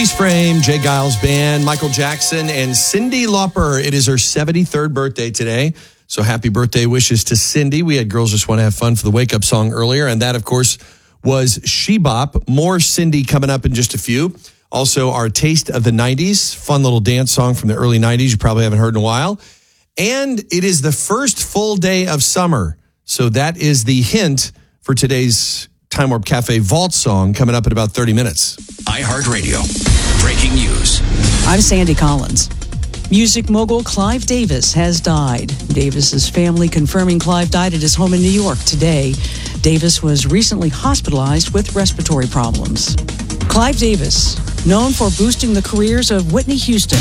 Freeze Frame, Jay Giles Band, Michael Jackson, and Cyndi Lauper. It is her 73rd birthday today. So happy birthday wishes to Cyndi. We had Girls Just Want to Have Fun for the wake-up song earlier, and that, of course, was She Bop. More Cyndi coming up in just a few. Also, our Taste of the 90s, fun little dance song from the early 90s you probably haven't heard in a while. And it is the first full day of summer. So that is the hint for today's Time Warp Cafe Vault song coming up in about 30 minutes. iHeartRadio. Breaking news. I'm Sandy Collins. Music mogul Clive Davis has died. Davis's family confirming Clive died at his home in New York today. Davis was recently hospitalized with respiratory problems. Clive Davis, known for boosting the careers of Whitney Houston,